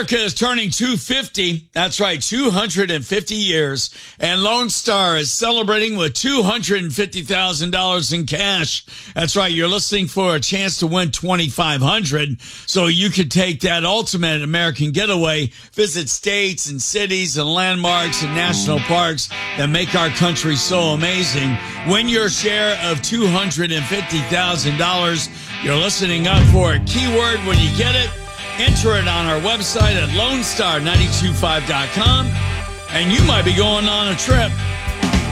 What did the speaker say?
America is turning 250. That's right, 250 years. And Lone Star is celebrating with $250,000 in cash. That's right, you're listening for a chance to win $2,500. So you could take that ultimate American getaway, visit states and cities and landmarks and national parks that make our country so amazing. Win your share of $250,000. You're listening up for a keyword when you get it. Enter it on our website at LoneStar925.com, and you might be going on a trip